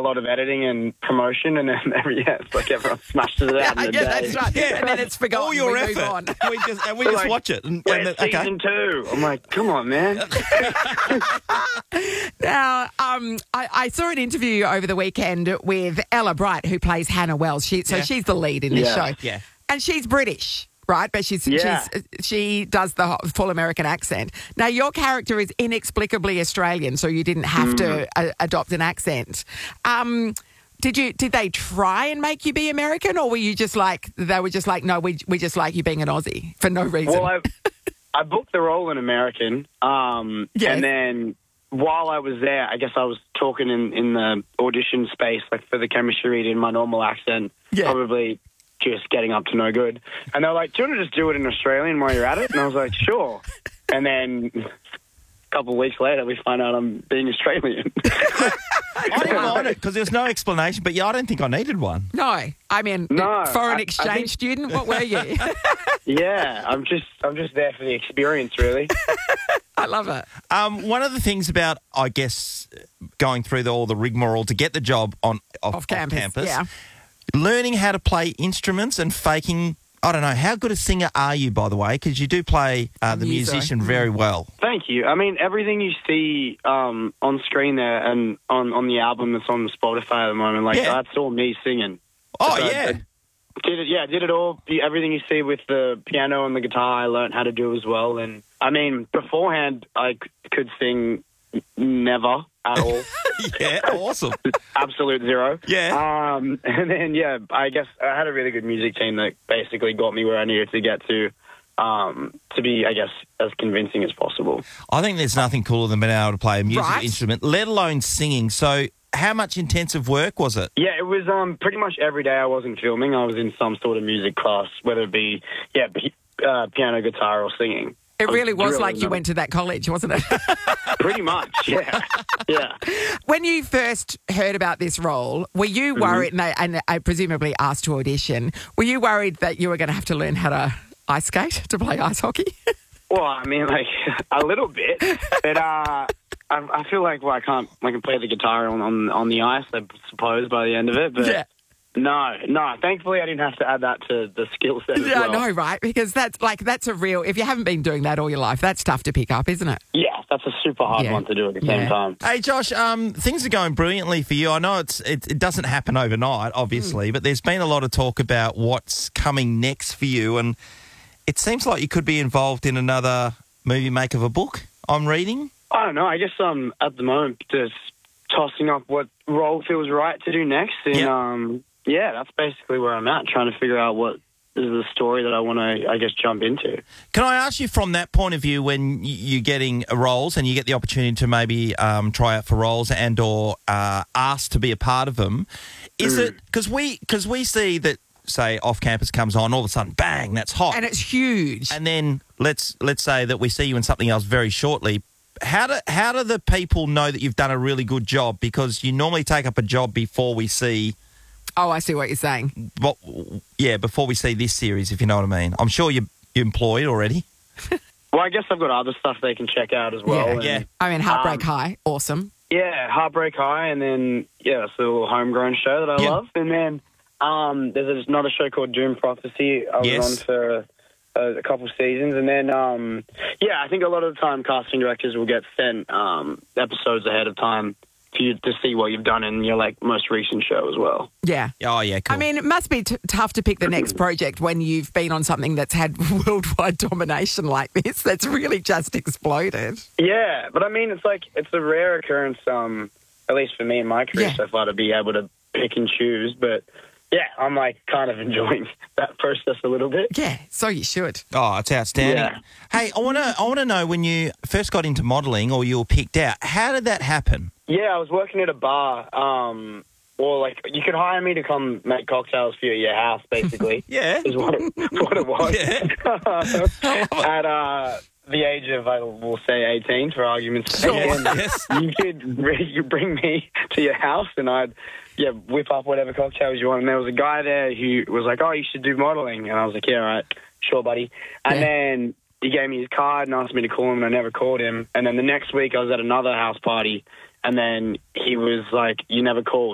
lot of editing and promotion, and then it's like everyone smashes it out in a day. That's right. Yeah. And then it's forgotten. All your we move effort. on. We just Like, watch it. Where's season 2? I'm like, come on, man. Now, I saw an interview over the weekend with Ella Bright, who plays Hannah Wells. She's the lead in this show. Yeah. And she's British, right? But she does the full American accent. Now, your character is inexplicably Australian, so you didn't have to adopt an accent. Did they try and make you be American, or were you just like, they were just like, no, we just like you being an Aussie for no reason? Well, I booked the role in American, and then while I was there, I guess I was talking in the audition space, like for the chemistry read in my normal accent, probably just getting up to no good. And they were like, do you want to just do it in Australian while you're at it? And I was like, sure. And then a couple of weeks later, we find out I'm being Australian. I didn't mind it because there was no explanation, but I don't think I needed one. No, I mean, foreign exchange student. What were you? Yeah, I'm just there for the experience, really. I love it. One of the things about, I guess, going through all the rigmarole to get the job off campus, learning how to play instruments and faking. I don't know, how good a singer are you, by the way? Because you do play the musician very well. Thank you. I mean, everything you see on screen there and on the album that's on Spotify at the moment, that's all me singing. Oh, I did it all. Everything you see with the piano and the guitar, I learned how to do as well. And, I mean, beforehand, I could sing never at all. Yeah, awesome. Absolute zero. Yeah. And then, I guess I had a really good music team that basically got me where I needed to get to be, I guess, as convincing as possible. I think there's nothing cooler than being able to play a musical instrument, let alone singing. So how much intensive work was it? Yeah, it was pretty much every day I wasn't filming. I was in some sort of music class, whether it be, piano, guitar, or singing. It really was like you went to that college, wasn't it? Pretty much, yeah. When you first heard about this role, were you worried, and I presumably asked to audition, were you worried that you were going to have to learn how to ice skate, to play ice hockey? Well, I mean, like, a little bit. But I feel like, I can play the guitar on the ice, I suppose, by the end of it. But No. Thankfully, I didn't have to add that to the skill set as well. No, right? Because that's a real... If you haven't been doing that all your life, that's tough to pick up, isn't it? Yeah, that's a super hard one to do at the same time. Hey, Josh, things are going brilliantly for you. I know it doesn't happen overnight, obviously, but there's been a lot of talk about what's coming next for you, and it seems like you could be involved in another movie make of a book I'm reading. I don't know. I guess I'm, at the moment, just tossing up what role feels right to do next, and... Yeah, that's basically where I'm at, trying to figure out what is the story that I want to, I guess, jump into. Can I ask you from that point of view, when you're getting roles and you get the opportunity to maybe try out for roles and or asked to be a part of them, is it, because we see that, say, Off Campus comes on, all of a sudden, bang, that's hot. And it's huge. And then let's say that we see you in something else very shortly. How do the people know that you've done a really good job? Because you normally take up a job before we see... Oh, I see what you're saying. Well, yeah, before we see this series, if you know what I mean. I'm sure you're employed already. Well, I guess I've got other stuff they can check out as well. Yeah. I mean, Heartbreak High, awesome. Yeah, Heartbreak High, and then, it's a little homegrown show that I love. And then there's another show called Doom Prophecy I was on for a couple seasons. And then, I think a lot of the time casting directors will get sent episodes ahead of time for you to see what you've done in your most recent show as well. Yeah. Oh, yeah, cool. I mean, it must be tough to pick the next project when you've been on something that's had worldwide domination like this, that's really just exploded. Yeah, but I mean, it's a rare occurrence, at least for me in my career so far, to be able to pick and choose. But yeah, I'm kind of enjoying that process a little bit. Yeah, so you should. Oh, it's outstanding. Yeah. Hey, I want to know, when you first got into modelling or you were picked out, how did that happen? Yeah, I was working at a bar. You could hire me to come make cocktails for your house, basically. Yeah. Is what it was. Yeah. At the age of, I will say, 18, for argument's sake. Yes. You bring me to your house and I'd whip up whatever cocktails you want. And there was a guy there who was like, oh, you should do modelling. And I was like, yeah, all right, sure, buddy. And then he gave me his card and asked me to call him, and I never called him. And then the next week I was at another house party, and then he was like, you never called.